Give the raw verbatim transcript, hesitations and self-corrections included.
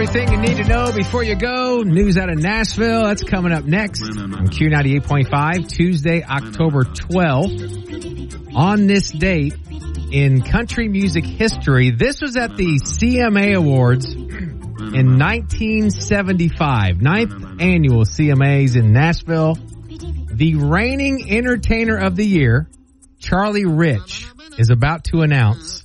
Everything you need to know before you go. News out of Nashville. That's coming up next on Q ninety-eight point five, Tuesday, October twelfth. On this date in country music history, this was at the C M A Awards in nineteen seventy-five. Ninth annual C M As in Nashville. The reigning entertainer of the year, Charlie Rich, is about to announce